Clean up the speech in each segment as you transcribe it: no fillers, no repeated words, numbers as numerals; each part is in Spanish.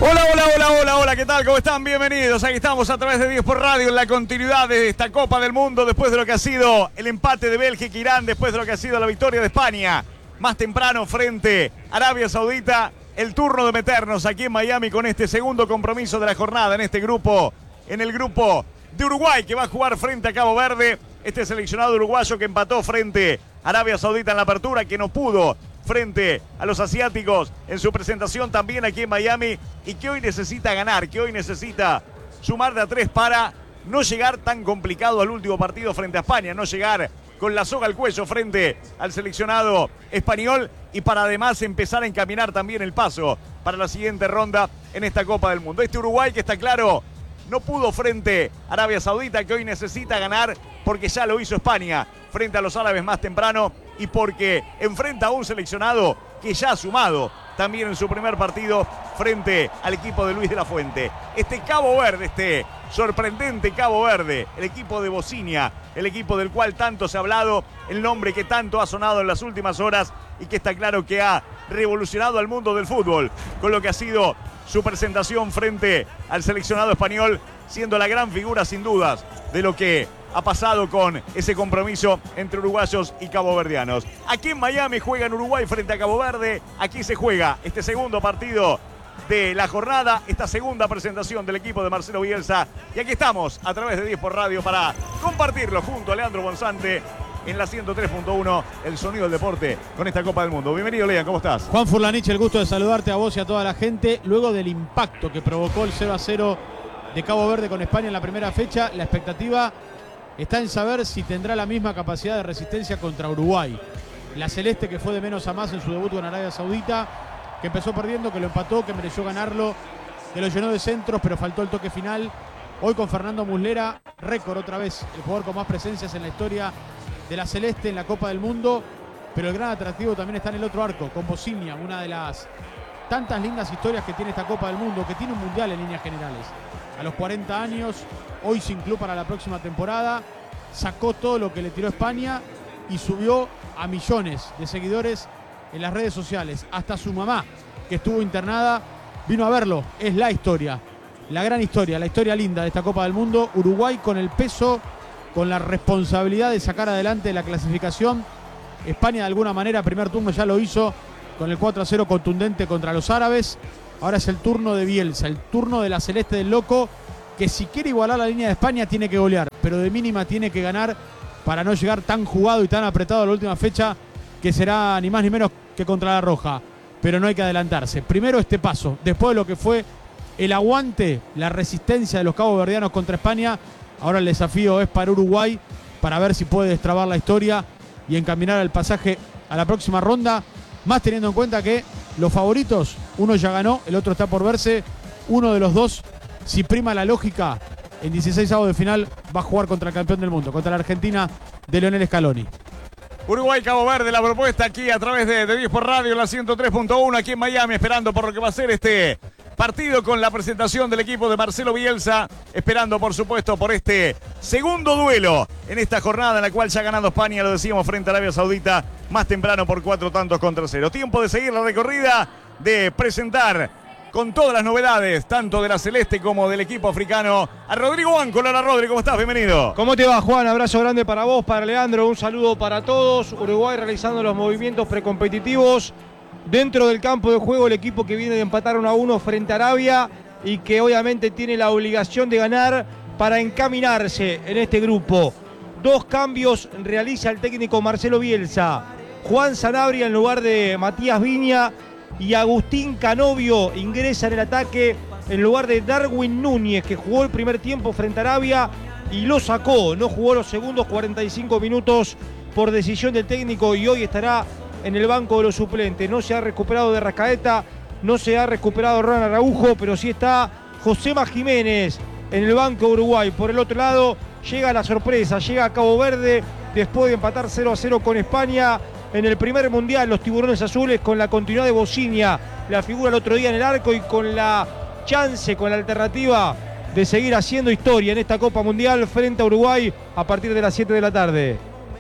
Hola, ¿qué tal? ¿Cómo están? Bienvenidos. Aquí estamos a través de 10 por Radio en la continuidad de esta Copa del Mundo después de lo que ha sido el empate de Bélgica e Irán, después de lo que ha sido la victoria de España más temprano frente a Arabia Saudita. El turno de meternos aquí en Miami con este segundo compromiso de la jornada en este grupo, en el grupo de Uruguay, que va a jugar frente a Cabo Verde. Este seleccionado uruguayo que empató frente a Arabia Saudita en la apertura, que no pudo frente a los asiáticos en su presentación también aquí en Miami, y que hoy necesita ganar, que hoy necesita sumar de a 3 para no llegar tan complicado al último partido frente a España, no llegar con la soga al cuello frente al seleccionado español, y para además empezar a encaminar también el paso para la siguiente ronda en esta Copa del Mundo. Este Uruguay que está claro no pudo frente a Arabia Saudita, que hoy necesita ganar porque ya lo hizo España frente a los árabes más temprano, y porque enfrenta a un seleccionado que ya ha sumado también en su primer partido frente al equipo de Luis de la Fuente. Este Cabo Verde, este sorprendente Cabo Verde, el equipo de Bocinia, el equipo del cual tanto se ha hablado, el nombre que tanto ha sonado en las últimas horas y que está claro que ha revolucionado al mundo del fútbol con lo que ha sido su presentación frente al seleccionado español, siendo la gran figura sin dudas de lo que ha pasado con ese compromiso entre uruguayos y caboverdianos. Aquí en Miami juega en Uruguay frente a Cabo Verde. Aquí se juega este segundo partido de la jornada, esta segunda presentación del equipo de Marcelo Bielsa. Y aquí estamos a través de 10 por Radio para compartirlo junto a Leandro Bonzante en la 103.1, el sonido del deporte con esta Copa del Mundo. Bienvenido, Lean, ¿cómo estás? Juan Furlanich, el gusto de saludarte a vos y a toda la gente. Luego del impacto que provocó el 0-0 de Cabo Verde con España en la primera fecha, la expectativa está en saber si tendrá la misma capacidad de resistencia contra Uruguay. La celeste, que fue de menos a más en su debut con Arabia Saudita, que empezó perdiendo, que lo empató, que mereció ganarlo, que lo llenó de centros, pero faltó el toque final. Hoy con Fernando Muslera, récord otra vez, el jugador con más presencias en la historia de la celeste en la Copa del Mundo, pero el gran atractivo también está en el otro arco, con Bocinia, una de las tantas lindas historias que tiene esta Copa del Mundo, que tiene un mundial en líneas generales. A los 40 años, hoy sin club para la próxima temporada, sacó todo lo que le tiró España y subió a millones de seguidores en las redes sociales. Hasta su mamá, que estuvo internada, vino a verlo. Es la historia, la gran historia, la historia linda de esta Copa del Mundo. Uruguay con el peso, con la responsabilidad de sacar adelante la clasificación. España de alguna manera, primer turno ya lo hizo con el 4-0 contundente contra los árabes. Ahora es el turno de Bielsa, el turno de la celeste del loco, que si quiere igualar la línea de España tiene que golear, pero de mínima tiene que ganar para no llegar tan jugado y tan apretado a la última fecha, que será ni más ni menos que contra la Roja. Pero no hay que adelantarse. Primero este paso, después de lo que fue el aguante, la resistencia de los caboverdianos contra España. Ahora el desafío es para Uruguay, para ver si puede destrabar la historia y encaminar el pasaje a la próxima ronda, más teniendo en cuenta que los favoritos, uno ya ganó, el otro está por verse. Uno de los dos, si prima la lógica, en 16avos de final va a jugar contra el campeón del mundo, contra la Argentina de Lionel Scaloni. Uruguay-Cabo Verde, la propuesta aquí a través de 10 por Radio, en la 103.1, aquí en Miami, esperando por lo que va a ser este partido con la presentación del equipo de Marcelo Bielsa, esperando por supuesto por este segundo duelo en esta jornada en la cual ya ha ganado España, lo decíamos, frente a Arabia Saudita más temprano por 4-0. Tiempo de seguir la recorrida, de presentar con todas las novedades, tanto de la celeste como del equipo africano, a Rodrigo Banco. Hola Rodrigo, ¿cómo estás? Bienvenido. ¿Cómo te va, Juan? Abrazo grande para vos, para Leandro, un saludo para todos. Uruguay realizando los movimientos precompetitivos. Dentro del campo de juego, el equipo que viene de empatar 1-1 frente a Arabia y que obviamente tiene la obligación de ganar para encaminarse en este grupo. 2 cambios realiza el técnico Marcelo Bielsa. Juan Sanabria en lugar de Matías Viña, y Agustín Canovio ingresa en el ataque en lugar de Darwin Núñez, que jugó el primer tiempo frente a Arabia y lo sacó. No jugó los segundos 45 minutos por decisión del técnico y hoy estará en el banco de los suplentes. No se ha recuperado de Rascaeta, no se ha recuperado Ronald Araujo, pero sí está Josema Jiménez en el banco de Uruguay. Por el otro lado, llega la sorpresa, llega a Cabo Verde después de empatar 0-0 con España en el primer mundial. Los tiburones azules, con la continuidad de Bocinia, la figura el otro día en el arco, y con la chance, con la alternativa de seguir haciendo historia en esta Copa Mundial frente a Uruguay a partir de las 7 de la tarde.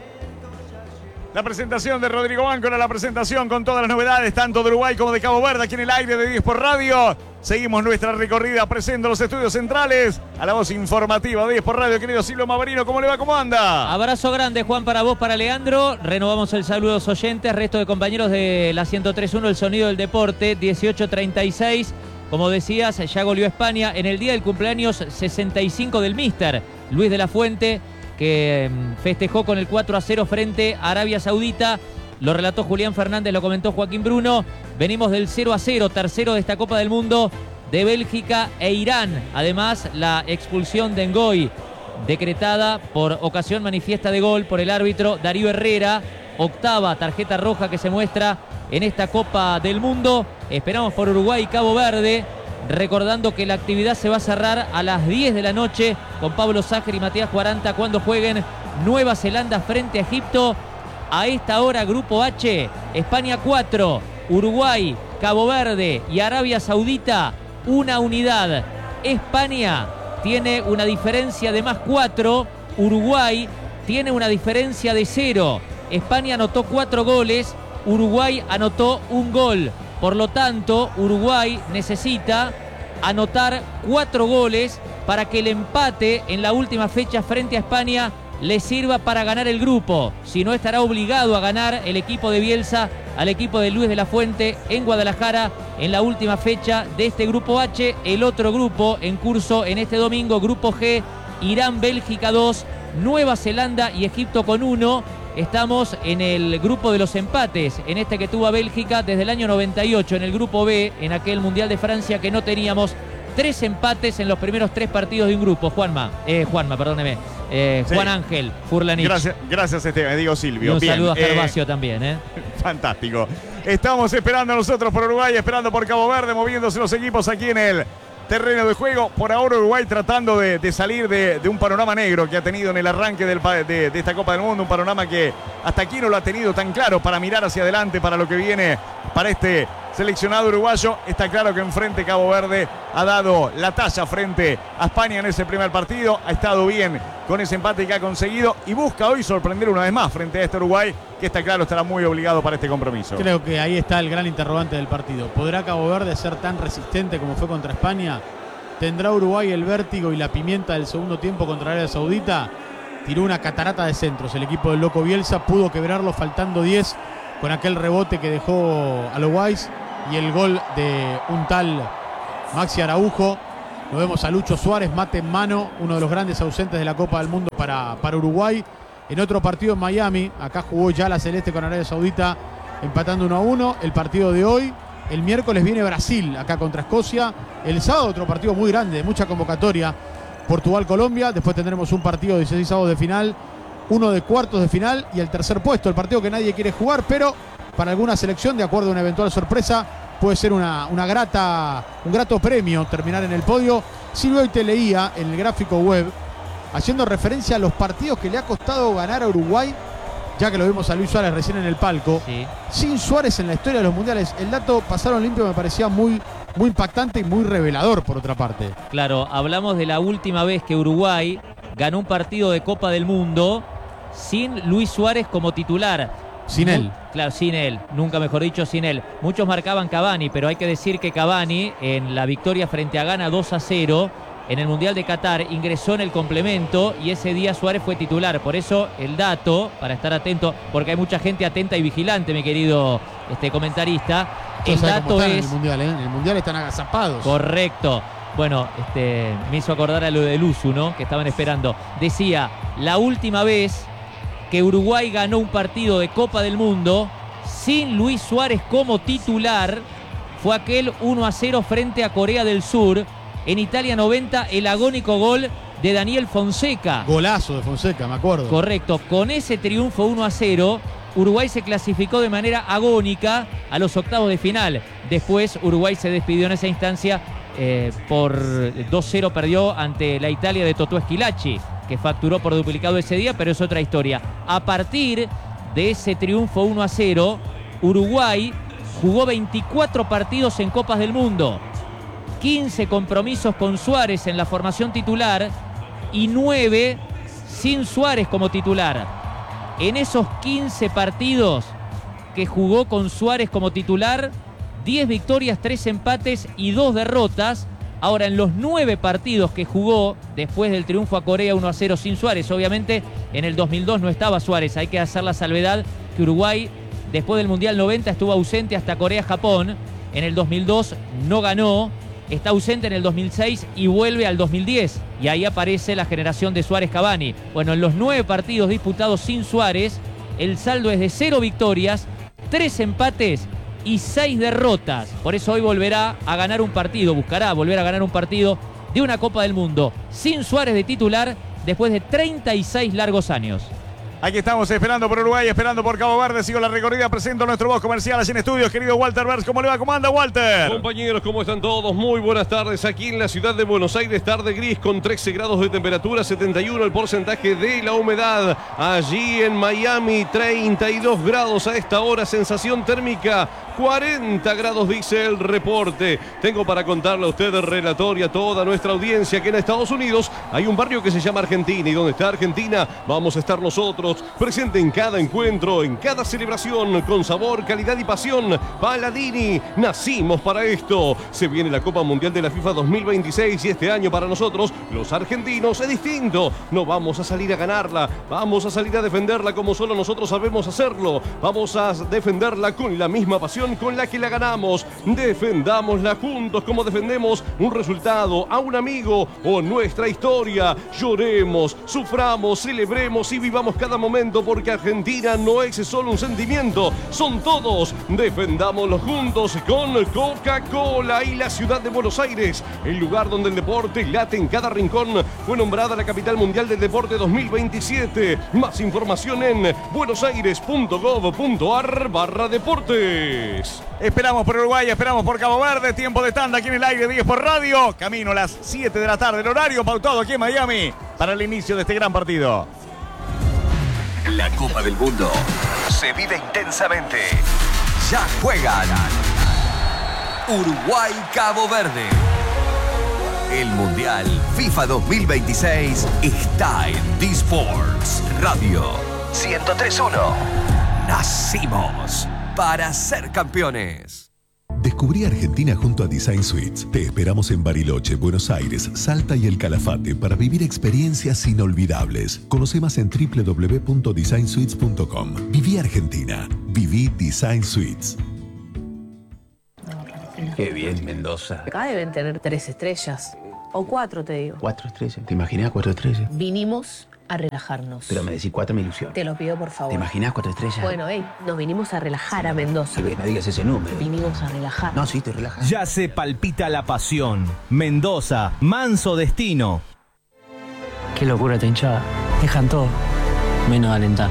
La presentación de Rodrigo Banco, la presentación con todas las novedades, tanto de Uruguay como de Cabo Verde, aquí en el aire de 10 por Radio. Seguimos nuestra recorrida presente en los estudios centrales. A la voz informativa de 10 por Radio, querido Silvio Mavarino, ¿cómo le va? ¿Cómo anda? Abrazo grande, Juan, para vos, para Leandro. Renovamos el saludo a los oyentes, resto de compañeros de la 103.1, el sonido del deporte, 18:36. Como decías, ya goleó España en el día del cumpleaños 65 del míster Luis de la Fuente, que festejó con el 4-0 frente a Arabia Saudita. Lo relató Julián Fernández, lo comentó Joaquín Bruno. Venimos del 0-0, tercero de esta Copa del Mundo, de Bélgica e Irán. Además, la expulsión de Ngoy, decretada por ocasión manifiesta de gol por el árbitro Darío Herrera. Octava tarjeta roja que se muestra en esta Copa del Mundo. Esperamos por Uruguay y Cabo Verde. Recordando que la actividad se va a cerrar a las 10 de la noche con Pablo Sájer y Matías Cuaranta cuando jueguen Nueva Zelanda frente a Egipto. A esta hora, Grupo H, España 4, Uruguay, Cabo Verde y Arabia Saudita, una unidad. España tiene una diferencia de +4, Uruguay tiene una diferencia de 0. España anotó 4 goles, Uruguay anotó 1 gol. Por lo tanto, Uruguay necesita anotar 4 goles para que el empate en la última fecha frente a España le sirva para ganar el grupo. Si no, estará obligado a ganar el equipo de Bielsa al equipo de Luis de la Fuente en Guadalajara en la última fecha de este Grupo H. El otro grupo en curso en este domingo, Grupo G, Irán, Bélgica 2, Nueva Zelanda y Egipto con 1. Estamos en el grupo de los empates, en este que tuvo a Bélgica desde el año 98, en el Grupo B, en aquel Mundial de Francia que no teníamos 3 empates en los primeros 3 partidos de un grupo. Perdóneme. Sí. Juan Ángel Furlanich. Gracias Esteban, digo Silvio. Y un bien, saludo a Gervasio también. Fantástico. Estamos esperando nosotros por Uruguay, esperando por Cabo Verde, moviéndose los equipos aquí en el terreno de juego. Por ahora Uruguay tratando de salir de un panorama negro que ha tenido en el arranque de esta Copa del Mundo. Un panorama que hasta aquí no lo ha tenido tan claro para mirar hacia adelante, para lo que viene para este seleccionado uruguayo. Está claro que enfrente Cabo Verde ha dado la talla frente a España en ese primer partido. Ha estado bien con ese empate que ha conseguido y busca hoy sorprender una vez más frente a este Uruguay, que está claro estará muy obligado para este compromiso. Creo que ahí está el gran interrogante del partido. ¿Podrá Cabo Verde ser tan resistente como fue contra España? ¿Tendrá Uruguay el vértigo y la pimienta del segundo tiempo contra Arabia Saudita? Tiró una catarata de centros el equipo del Loco Bielsa, pudo quebrarlo faltando 10 con aquel rebote que dejó a Loaiz y el gol de un tal Maxi Araujo. Lo vemos a Lucho Suárez, mate en mano, uno de los grandes ausentes de la Copa del Mundo para Uruguay. En otro partido en Miami, acá jugó ya la Celeste con Arabia Saudita, empatando 1-1. El partido de hoy, el miércoles viene Brasil, acá contra Escocia. El sábado otro partido muy grande, mucha convocatoria, Portugal-Colombia. Después tendremos un partido de 16avos de final, uno de cuartos de final y el tercer puesto, el partido que nadie quiere jugar, pero para alguna selección, de acuerdo a una eventual sorpresa, puede ser un grato premio terminar en el podio. Silvio, hoy te leía en el gráfico web, haciendo referencia a los partidos que le ha costado ganar a Uruguay, ya que lo vimos a Luis Suárez recién en el palco. Sí. Sin Suárez en la historia de los mundiales, el dato pasaron limpio me parecía muy impactante y muy revelador por otra parte. Claro, hablamos de la última vez que Uruguay ganó un partido de Copa del Mundo sin Luis Suárez como titular. Sin él. Claro, sin él. Nunca mejor dicho, sin él. Muchos marcaban Cavani, pero hay que decir que Cavani, en la victoria frente a Ghana 2-0, en el Mundial de Qatar, ingresó en el complemento y ese día Suárez fue titular. Por eso el dato, para estar atento, porque hay mucha gente atenta y vigilante, mi querido comentarista. El dato es... En el Mundial están agazapados. Correcto. Bueno, me hizo acordar a lo de Luzu, ¿no? Que estaban esperando. Decía, la última vez que Uruguay ganó un partido de Copa del Mundo sin Luis Suárez como titular fue aquel 1-0 frente a Corea del Sur. En Italia 90, el agónico gol de Daniel Fonseca. Golazo de Fonseca, me acuerdo. Correcto. Con ese triunfo 1-0, Uruguay se clasificó de manera agónica a los octavos de final. Después Uruguay se despidió en esa instancia por 2-0, perdió ante la Italia de Totò Schillaci, que facturó por duplicado ese día, pero es otra historia. A partir de ese triunfo 1-0, Uruguay jugó 24 partidos en Copas del Mundo, 15 compromisos con Suárez en la formación titular y 9 sin Suárez como titular. En esos 15 partidos que jugó con Suárez como titular, 10 victorias, 3 empates y 2 derrotas. Ahora, en los 9 partidos que jugó después del triunfo a Corea 1-0 sin Suárez, obviamente en el 2002 no estaba Suárez, hay que hacer la salvedad que Uruguay después del Mundial 90 estuvo ausente hasta Corea-Japón, en el 2002 no ganó, está ausente en el 2006 y vuelve al 2010, y ahí aparece la generación de Suárez-Cavani. Bueno, en los 9 partidos disputados sin Suárez, el saldo es de 0 victorias, 3 empates y 6 derrotas. Por eso hoy volverá a ganar un partido, buscará volver a ganar un partido de una Copa del Mundo sin Suárez de titular después de 36 largos años. Aquí estamos esperando por Uruguay, esperando por Cabo Verde. Sigo la recorrida, presento a nuestro voz comercial allí en estudios, querido Walter Bers. ¿Cómo le va? ¿Cómo anda, Walter? Compañeros, ¿cómo están todos? Muy buenas tardes. Aquí en la ciudad de Buenos Aires, tarde gris con 13 grados de temperatura, 71 el porcentaje de la humedad. Allí en Miami, 32 grados a esta hora, sensación térmica 40 grados, dice el reporte. Tengo para contarle a usted, el relator, y a toda nuestra audiencia que en Estados Unidos hay un barrio que se llama Argentina, y donde está Argentina vamos a estar nosotros, presente en cada encuentro, en cada celebración, con sabor, calidad y pasión. Paladini, nacimos para esto. Se viene la Copa Mundial de la FIFA 2026 y este año para nosotros, los argentinos, es distinto. No vamos a salir a ganarla, vamos a salir a defenderla como solo nosotros sabemos hacerlo. Vamos a defenderla con la misma pasión con la que la ganamos. Defendámosla juntos como defendemos un resultado, a un amigo o nuestra historia. Lloremos, suframos, celebremos y vivamos cada momento, porque Argentina no es solo un sentimiento, son todos. Defendámoslo juntos con Coca-Cola. Y la ciudad de Buenos Aires, el lugar donde el deporte late en cada rincón, fue nombrada la capital mundial del deporte 2027. Más información en buenosaires.gov.ar/deportes. Esperamos por Uruguay, esperamos por Cabo Verde. Tiempo de tanda aquí en el aire 10 por radio. Camino a las 7 de la tarde, el horario pautado aquí en Miami para el inicio de este gran partido. La Copa del Mundo se vive intensamente. Ya juegan Uruguay-Cabo Verde. El Mundial FIFA 2026 está en D-Sports Radio 103.1. Nacimos para ser campeones. Descubrí Argentina junto a Design Suites. Te esperamos en Bariloche, Buenos Aires, Salta y El Calafate para vivir experiencias inolvidables. Conoce más en www.designsuites.com. Viví Argentina. Viví Design Suites. Qué bien, Mendoza. Acá deben tener 3 estrellas. O 4, te digo. 4 estrellas. ¿Te imaginas 4 estrellas? Vinimos a relajarnos. Pero me decís 4, me ilusión. Te lo pido, por favor. ¿Te imaginas 4 estrellas? Bueno, nos vinimos a relajar a Mendoza. No digas ese número. Vinimos a relajar. No, sí, te relajas. Ya se palpita la pasión. Mendoza, manso destino. Qué locura esta hinchada. Dejan todo, menos de alentar.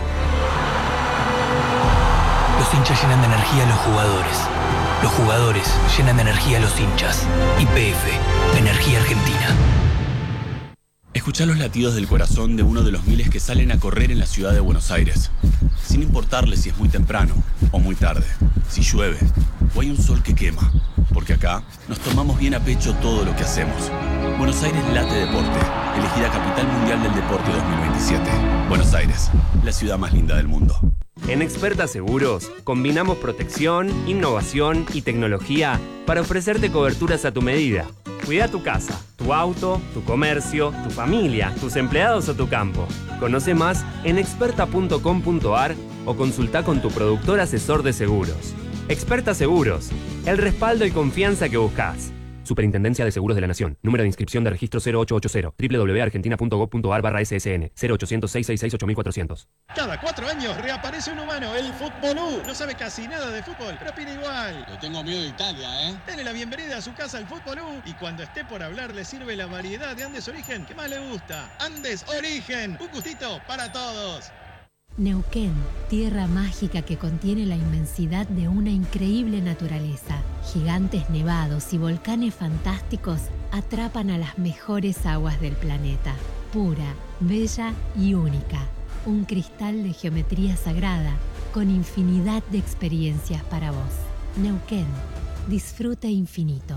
Los hinchas llenan de energía a los jugadores. Los jugadores llenan de energía a los hinchas. YPF, Energía Argentina. Escuchá los latidos del corazón de uno de los miles que salen a correr en la ciudad de Buenos Aires, sin importarle si es muy temprano o muy tarde, si llueve o hay un sol que quema, porque acá nos tomamos bien a pecho todo lo que hacemos. Buenos Aires late deporte, elegida Capital Mundial del Deporte 2027. Buenos Aires, la ciudad más linda del mundo. En Experta Seguros combinamos protección, innovación y tecnología para ofrecerte coberturas a tu medida. Cuida tu casa, tu auto, tu comercio, tu familia, tus empleados o tu campo. Conoce más en experta.com.ar o consulta con tu productor asesor de seguros. Experta Seguros, el respaldo y confianza que buscas. Superintendencia de Seguros de la Nación. Número de inscripción de registro 0880. www.argentina.gov.ar/ssn. 0800-666-8400. Cada 4 años reaparece un humano, el Futbolú. No sabe casi nada de fútbol, pero opina igual. Le tengo miedo de Italia, ¿eh? Dele la bienvenida a su casa al Futbolú. Y cuando esté por hablar, le sirve la variedad de Andes Origen que más le gusta. Andes Origen, un gustito para todos. Neuquén, tierra mágica que contiene la inmensidad de una increíble naturaleza. Gigantes nevados y volcanes fantásticos atrapan a las mejores aguas del planeta. Pura, bella y única. Un cristal de geometría sagrada con infinidad de experiencias para vos. Neuquén, disfrute infinito.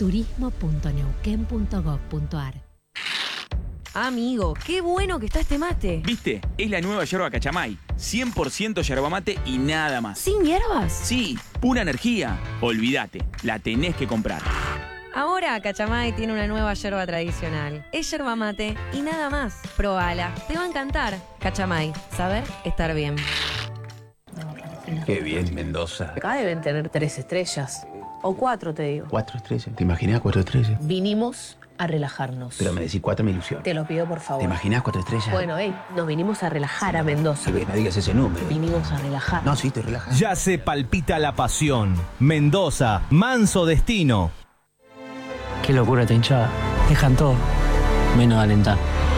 turismo.neuquén.gov.ar. Amigo, qué bueno que está este mate. ¿Viste? Es la nueva yerba Cachamay. 100% yerba mate y nada más. ¿Sin hierbas? Sí, pura energía. Olvídate, la tenés que comprar. Ahora Cachamay tiene una nueva yerba tradicional. Es yerba mate y nada más. Probala, te va a encantar. Cachamay, saber estar bien. Qué bien, Mendoza. Acá deben tener 3 estrellas. O 4, te digo. 4 estrellas. ¿Te imaginas 4 estrellas? Vinimos a relajarnos. Pero me decís 4 me ilusiona. Te lo pido por favor. ¿Te imaginas 4 estrellas? Bueno, nos vinimos a relajar a Mendoza. No digas ese número. Vinimos a relajar. No, sí, te relajas. Ya se palpita la pasión. Mendoza, manso destino. Qué locura esta hinchada. Dejan todo, menos alentar.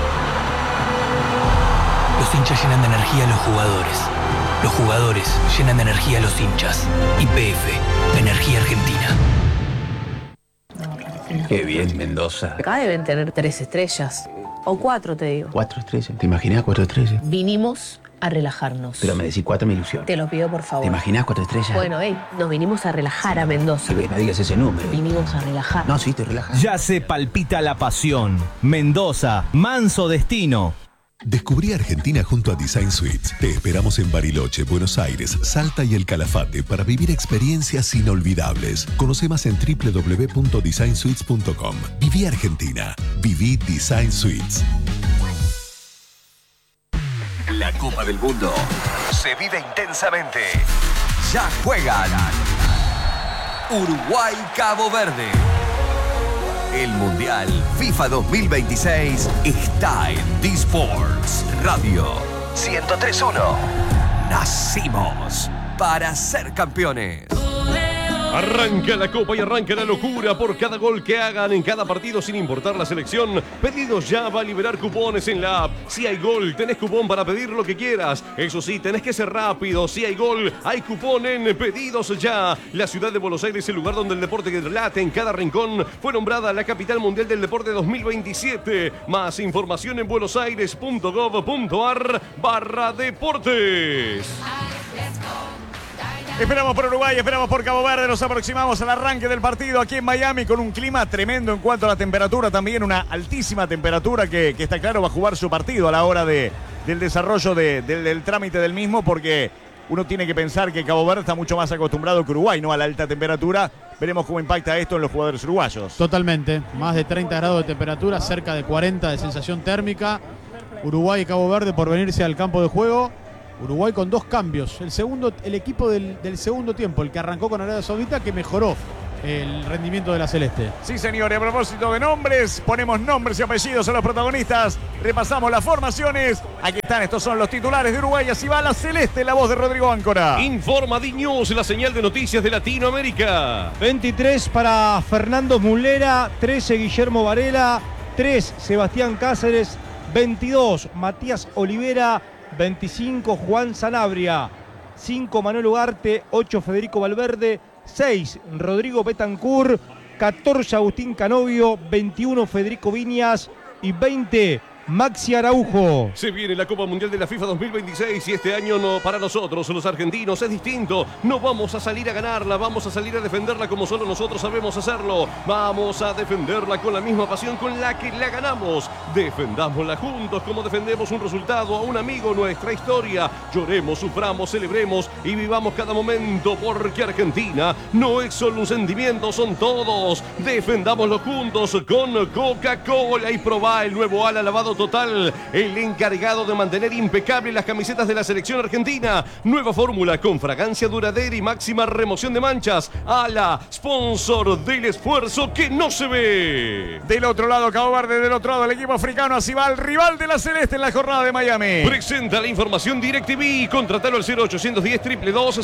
Los hinchas llenan de energía a los jugadores. Los jugadores llenan de energía a los hinchas. YPF, Energía Argentina. Qué bien, Mendoza. Acá deben tener 3 estrellas. O 4, te digo. 4 estrellas. ¿Te imaginas 4 estrellas? Vinimos a relajarnos. Pero me decís 4 me ilusiona. Te lo pido por favor. ¿Te imaginas 4 estrellas? Bueno, nos vinimos a relajar a Mendoza. No digas ese número. Vinimos a relajar. No, sí, te relajas. Ya se palpita la pasión. Mendoza, manso destino. Descubrí Argentina junto a Design Suites. Te esperamos en Bariloche, Buenos Aires, Salta y El Calafate para vivir experiencias inolvidables. Conoce más en www.designsuites.com. Viví Argentina. Viví Design Suites. La Copa del Mundo se vive intensamente. Ya juegan Uruguay-Cabo Verde. El Mundial FIFA 2026 está en D-Sports Radio 103.1. Nacimos para ser campeones. Arranca la Copa y arranca la locura por cada gol que hagan en cada partido sin importar la selección. Pedidos ya va a liberar cupones en la app. Si hay gol, tenés cupón para pedir lo que quieras. Eso sí, tenés que ser rápido. Si hay gol, hay cupón en Pedidos Ya. La ciudad de Buenos Aires, el lugar donde el deporte que late en cada rincón, fue nombrada la capital mundial del deporte 2027. Más información en buenosaires.gov.ar/deportes. Esperamos por Uruguay, esperamos por Cabo Verde, nos aproximamos al arranque del partido aquí en Miami con un clima tremendo en cuanto a la temperatura, también una altísima temperatura que está claro va a jugar su partido a la hora del desarrollo del trámite del mismo, porque uno tiene que pensar que Cabo Verde está mucho más acostumbrado que Uruguay, ¿no? A la alta temperatura. Veremos cómo impacta esto en los jugadores uruguayos. Totalmente, más de 30 grados de temperatura, cerca de 40 de sensación térmica. Uruguay y Cabo Verde por venirse al campo de juego. Uruguay con 2 cambios. El equipo del segundo tiempo, el que arrancó con Arabia Saudita, que mejoró el rendimiento de la Celeste. Sí, señor. Y a propósito de nombres, ponemos nombres y apellidos a los protagonistas. Repasamos las formaciones. Aquí están, estos son los titulares de Uruguay. Así va la Celeste, la voz de Rodrigo Áncora. Informa D-News, la señal de noticias de Latinoamérica. 23 para Fernando Mulera, 13 Guillermo Varela, 3 Sebastián Cáceres, 22 Matías Olivera, 25 Juan Sanabria, 5 Manuel Ugarte, 8 Federico Valverde, 6 Rodrigo Betancourt, 14 Agustín Canovio, 21 Federico Viñas y 20 Maxi Araujo. Se viene la Copa Mundial de la FIFA 2026 y este año no, para nosotros, los argentinos, es distinto. No vamos a salir a ganarla, vamos a salir a defenderla como solo nosotros sabemos hacerlo. Vamos a defenderla con la misma pasión con la que la ganamos. Defendámosla juntos como defendemos un resultado, a un amigo, nuestra historia. Lloremos, suframos, celebremos y vivamos cada momento, porque Argentina no es solo un sentimiento, son todos. Defendámoslo juntos con Coca-Cola y probá el nuevo ala lavado total, el encargado de mantener impecables las camisetas de la selección argentina. Nueva fórmula con fragancia duradera y máxima remoción de manchas. Ala, sponsor del esfuerzo que no se ve. Del otro lado, Cabo Verde, del otro lado, el equipo africano. Así va el rival de la Celeste en la jornada de Miami. Presenta la información DirecTV. Contratalo al 0810 222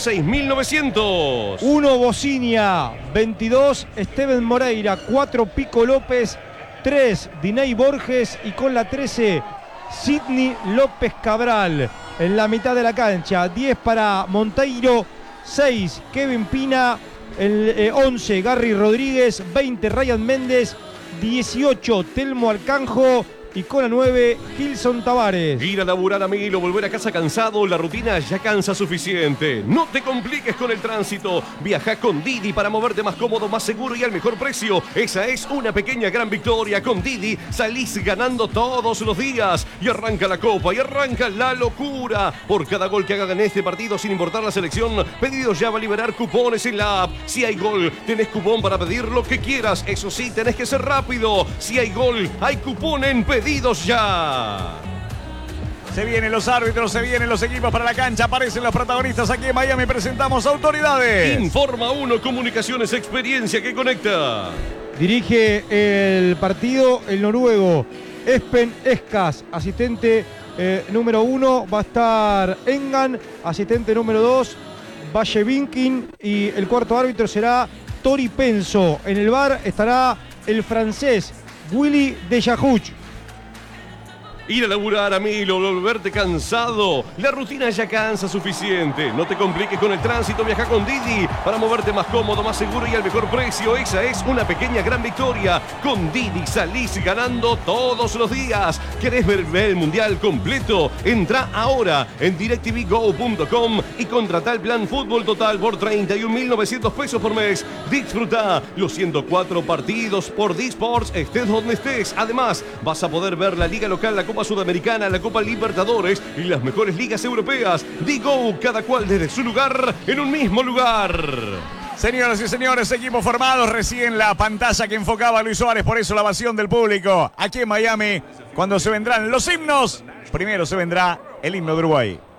6900. 1 Bocinia, 22 Esteban Moreira, 4 Pico López, 3 Diney Borges y con la 13 Sidney López Cabral. En la mitad de la cancha, 10 para Monteiro, 6 Kevin Pina, el 11 Gary Rodríguez, 20 Ryan Méndez, 18 Telmo Arcanjo, y con la 9, Gilson Tavares. Ir a laburar a mil o volver a casa cansado, la rutina ya cansa suficiente. No te compliques con el tránsito. Viaja con Didi para moverte más cómodo, más seguro y al mejor precio. Esa es una pequeña gran victoria. Con Didi salís ganando todos los días. Y arranca la copa y arranca la locura. Por cada gol que hagan en este partido, sin importar la selección, Pedidos Ya va a liberar cupones en la app. Si hay gol, tenés cupón para pedir lo que quieras. Eso sí, tenés que ser rápido. Si hay gol, hay cupón en Pedidos Ya. Se vienen los árbitros, se vienen los equipos para la cancha, aparecen los protagonistas aquí en Miami. Presentamos autoridades. Informa 1 Comunicaciones, experiencia que conecta. Dirige el partido el noruego Espen Eskas, asistente número 1 va a estar Engan, asistente número 2 Valle Vinkin y el cuarto árbitro será Tori Penso. En el VAR estará el francés Willy Dejahuch. Ir a laburar a mil o volverte cansado. La rutina ya cansa suficiente. No te compliques con el tránsito. Viaja con Didi para moverte más cómodo, más seguro y al mejor precio. Esa es una pequeña gran victoria. Con Didi salís ganando todos los días. ¿Querés ver el mundial completo? Entra ahora en DirecTVGo.com y contrata el plan Fútbol Total por 31.900 pesos por mes. Disfruta los 104 partidos por D-Sports, estés donde estés. Además, vas a poder ver la liga local, la Copa Sudamericana, la Copa Libertadores y las mejores ligas europeas. Digo, cada cual desde su lugar, en un mismo lugar. Señoras y señores, equipos formados, recién la pantalla que enfocaba a Luis Suárez, por eso la ovación del público. Aquí en Miami, cuando se vendrán los himnos, primero se vendrá el himno de Uruguay.